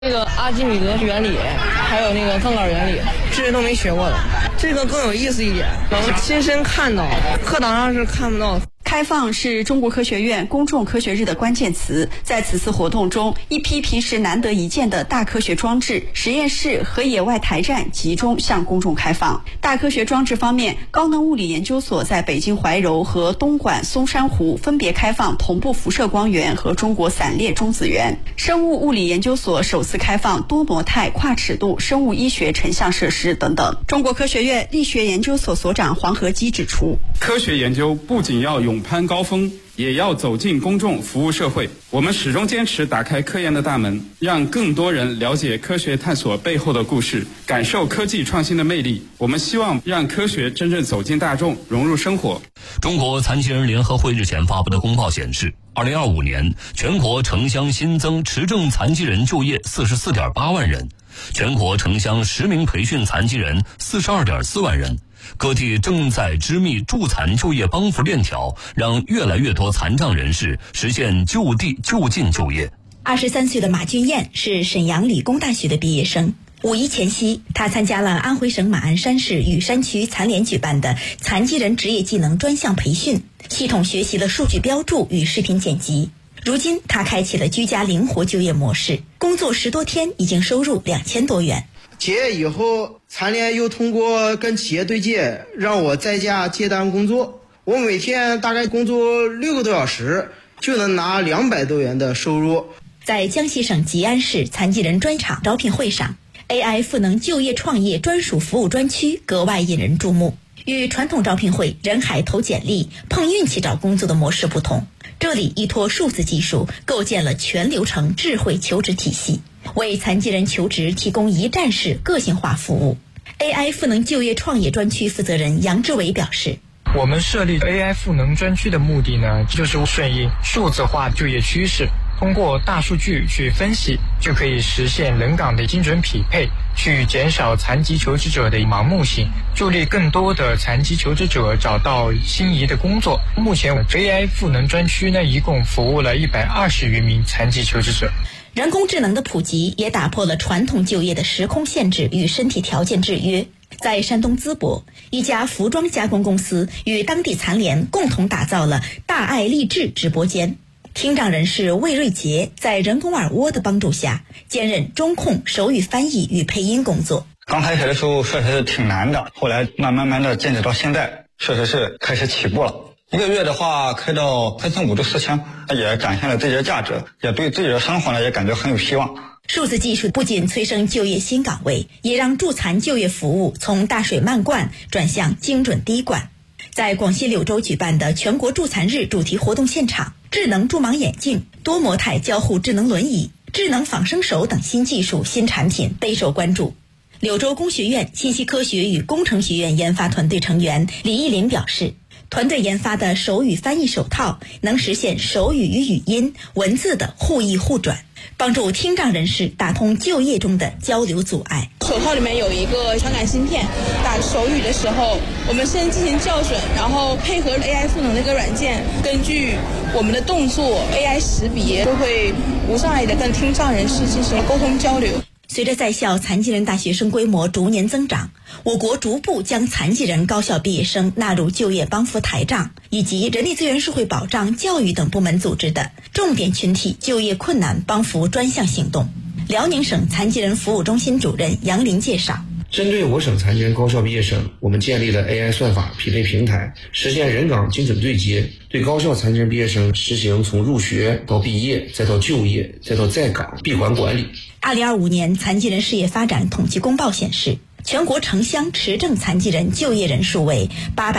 那个阿基米德原理，还有那个杠杆原理，这些都没学过的。这个更有意思一点，能亲身看到，课堂上是看不到。 开放是中国科学院公众科学日的关键词。在此次活动中，一批平时难得一见的大科学装置、实验室和野外台站集中向公众开放。大科学装置方面，高能物理研究所在北京怀柔和东莞松山湖分别开放同步辐射光源和中国散列中子源。生物物理研究所首次开放多模态跨尺度生物医学成像设施等等。中国科学院力学研究所所长黄和基指出， 科学研究不仅要勇攀高峰，也要走进公众，服务社会。我们始终坚持打开科研的大门，让更多人了解科学探索背后的故事，感受科技创新的魅力。我们希望让科学真正走进大众，融入生活。 中国残疾人联合会日前发布的公报显示，2025年全国城乡新增持证残疾人就业44.8万人，全国城乡实名培训残疾人42.4万人。各地正在织密助残就业帮扶链条，让越来越多残障人士实现就地就近就业。 23岁的马俊彦是沈阳理工大学的毕业生。5一前夕，他参加了安徽省马鞍山市羽山区残联举办的残疾人职业技能专项培训，系统学习了数据标注与视频剪辑。如今，他开启了居家灵活就业模式，工作10多天已经收入2000多元。 结业以后，残联又通过跟企业对接，让我在家接单工作。我每天大概工作6个多小时，就能拿200多元的收入。 在江西省吉安市残疾人专场招聘会上， AI 赋能就业创业专属服务专区格外引人注目。与传统招聘会人海投简历、碰运气找工作的模式不同，这里依托数字技术构建了全流程智慧求职体系，为残疾人求职提供一站式个性化服务。 AI 赋能就业创业专区负责人杨志伟表示， 我们设立 AI 赋能专区的目的呢，就是顺应数字化就业趋势，通过大数据去分析，就可以实现人岗的精准匹配，去减少残疾求职者的盲目性，助力更多的残疾求职者找到心仪的工作。目前 AI 赋能专区呢，一共服务了120余名残疾求职者。 人工智能的普及也打破了传统就业的时空限制与身体条件制约。在山东淄博，一家服装加工公司与当地残联共同打造了大爱励志直播间。听障人士魏瑞杰在人工耳蜗的帮助下，兼任中控、手语翻译与配音工作。 刚开始的时候确实是挺难的，后来慢的坚持到现在，确实是开始起步了。1个月的话开到3500到4000，也展现了自己的价值，也对自己的生活呢也感觉很有希望。 数字技术不仅催生就业新岗位，也让助残就业服务从大水漫灌转向精准滴灌。在广西柳州举办的全国助残日主题活动现场，智能助盲眼镜、多模态交互智能轮椅、智能仿生手等新技术新产品备受关注。柳州工学院信息科学与工程学院研发团队成员李艺林表示，团队研发的手语翻译手套能实现手语与语音、文字的互译互转，帮助听障人士打通就业中的交流阻碍。 手套里面有一个传感芯片，打手语的时候，我们先进行校准，然后配合 AI 赋能的一个软件，根据我们的动作 AI 识别，就会无障碍的跟听障人士进行沟通交流。 随着在校残疾人大学生规模逐年增长，我国逐步将残疾人高校毕业生纳入就业帮扶台账以及人力资源社会保障、教育等部门组织的重点群体就业困难帮扶专项行动。辽宁省残疾人服务中心主任杨林介绍， 针对我省残疾人高校毕业生，我们建立了 AI 算法匹配平台，实现人岗精准对接，对高校残疾人毕业生实行从入学到毕业，再到就业，再到在岗闭环管理。 2025年残疾人事业发展统计公报显示，全国城乡持证残疾人就业人数为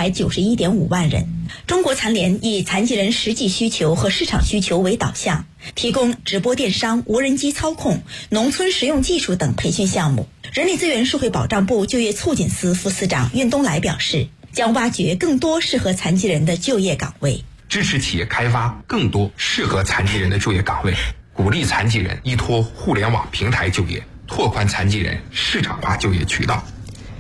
891.5万人。中国残联以残疾人实际需求和市场需求为导向，提供直播电商、无人机操控、农村实用技术等培训项目。人力资源社会保障部就业促进司副司长运东来表示，将挖掘更多适合残疾人的就业岗位， 支持企业开发更多适合残疾人的就业岗位，鼓励残疾人依托互联网平台就业，拓宽残疾人市场化就业渠道。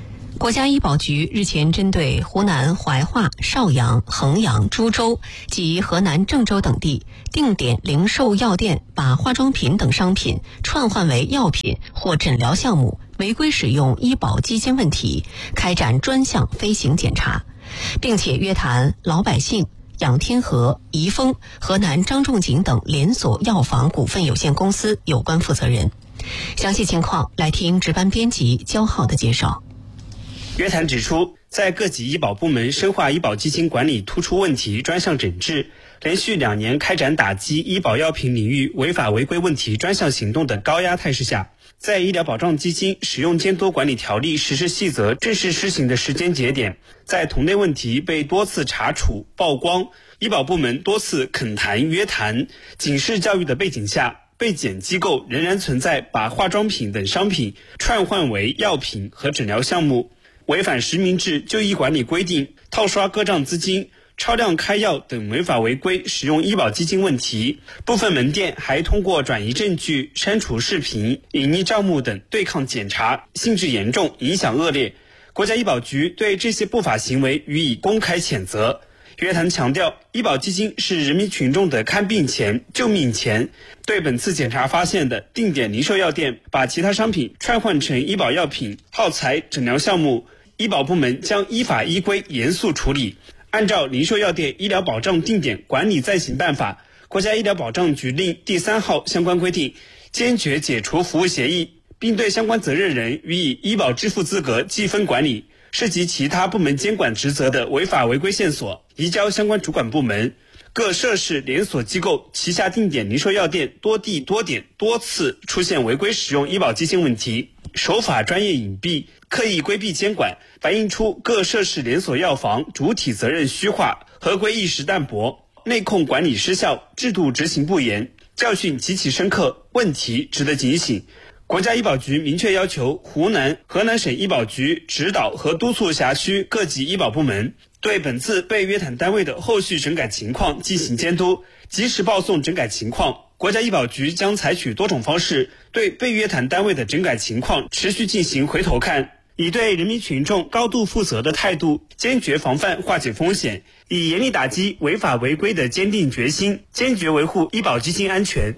国家医保局日前针对湖南怀化、邵阳、衡阳、株洲及河南郑州等地定点零售药店把化妆品等商品串换为药品或诊疗项目违规使用医保基金问题，开展专项飞行检查，并且约谈老百姓、养天河、怡丰、河南张仲景等连锁药房股份有限公司有关负责人。详细情况来听值班编辑焦浩的介绍。 约谈指出，在各级医保部门深化医保基金管理突出问题专项整治，连续2年开展打击医保药品领域违法违规问题专项行动的高压态势下，在医疗保障基金使用监督管理条例实施细则正式施行的时间节点，在同类问题被多次查处曝光，医保部门多次恳谈约谈、警示教育的背景下，被检机构仍然存在把化妆品等商品串换为药品和诊疗项目，违反实名制就医管理规定、套刷各账资金、超量开药等违法违规使用医保基金问题，部分门店还通过转移证据、删除视频、隐匿账目等对抗检查，性质严重，影响恶劣。国家医保局对这些不法行为予以公开谴责。约谈强调，医保基金是人民群众的看病钱、救命钱。对本次检查发现的定点零售药店把其他商品串换成医保药品、耗材、诊疗项目，医保部门将依法依规严肃处理。按照《零售药店医疗保障定点管理暂行办法》、国家医疗保障局令第3号相关规定，坚决解除服务协议，并对相关责任人予以医保支付资格记分管理。涉及其他部门监管职责的违法违规线索，移交相关主管部门。各涉事连锁机构旗下定点零售药店多地多点多次出现违规使用医保基金问题，手法专业隐蔽，刻意规避监管，反映出各涉事连锁药房主体责任虚化，合规意识淡薄，内控管理失效，制度执行不严，教训极其深刻，问题值得警醒。国家医保局明确要求湖南、河南省医保局指导和督促辖区各级医保部门对本次被约谈单位的后续整改情况进行监督，及时报送整改情况。国家医保局将采取多种方式对被约谈单位的整改情况持续进行回头看，以对人民群众高度负责的态度，坚决防范化解风险，以严厉打击违法违规的坚定决心，坚决维护医保基金安全。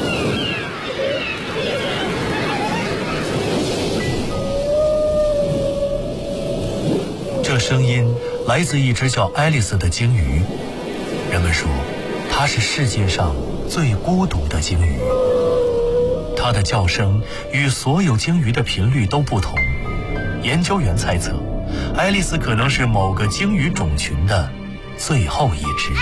这声音来自一只叫爱丽丝的鲸鱼，人们说它是世界上最孤独的鲸鱼。它的叫声与所有鲸鱼的频率都不同，研究员猜测，爱丽丝可能是某个鲸鱼种群的最后一只。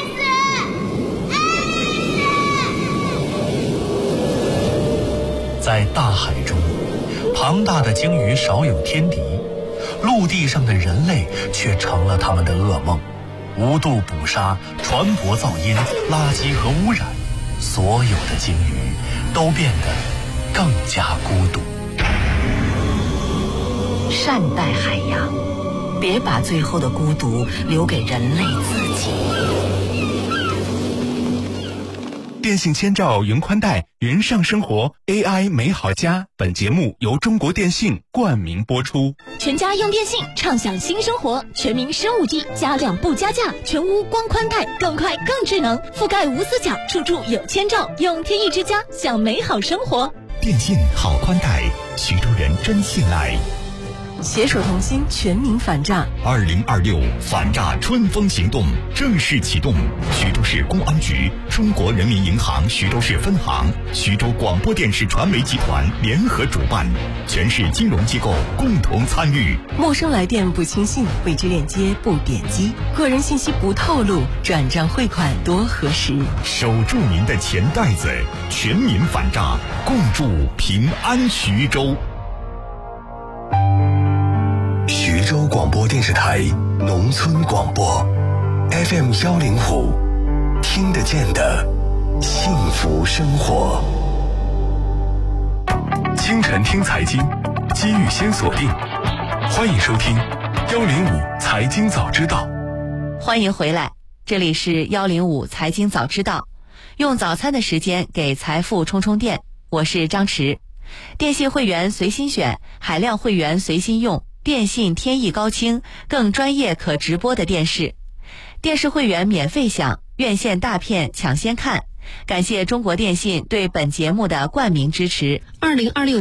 在大海中，庞大的鲸鱼少有天敌，陆地上的人类却成了他们的噩梦。无度捕杀、船舶噪音、垃圾和污染，所有的鲸鱼都变得更加孤独。 善待海洋，别把最后的孤独留给人类自己。 电信千兆云宽带，云上生活 AI 美好家。本节目由中国电信冠名播出。 全家用电信，畅享新生活。全民升 5G， 加量不加价，全屋光宽带，更快更智能，覆盖无死角，处处有千兆。用天翼之家，享美好生活。 电信好宽带，徐州人真信赖。 携手同心，全民反诈。 2026反诈春风行动正式启动，徐州市公安局、中国人民银行徐州市分行、徐州广播电视传媒集团联合主办，全市金融机构共同参与。 陌生来电不轻信，未知链接不点击，个人信息不透露，转账汇款多核实。 守住您的钱袋子，全民反诈，共筑平安徐州。徐州广播电视台农村广播 FM105，听得见的幸福生活。清晨听财经，机遇先锁定。欢迎收听105财经早知道。 欢迎回来，这里是105财经早知道，用早餐的时间给财富充充电。我是张驰。电信会员随心选，海量会员随心用， 电信天翼高清更专业可直播的电视。电视会员免费享，院线大片抢先看。感谢中国电信对本节目的冠名支持。 2026